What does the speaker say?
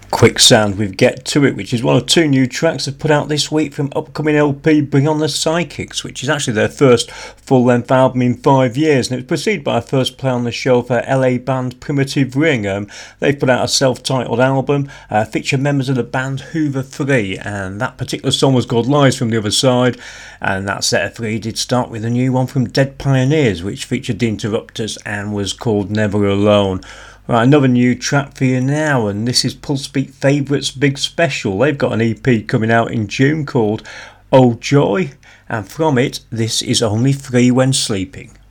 Quicksand with Get To It, which is one of two new tracks they've put out this week from upcoming LP Bring On The Psychics, which is actually their first full-length album in 5 years, and it was preceded by a first play on the show for LA band Primitive Ring. They've put out a self-titled album, featuring members of the band Hoover 3, and that particular song was called Lies From The Other Side, and that set of three did start with a new one from Dead Pioneers, which featured The Interrupters and was called Never Alone. Right, another new track for you now, and this is Pulsebeat Favourites Big Special. They've got an EP coming out in June called Oh Joy, and from it, this is Only Free When Sleeping.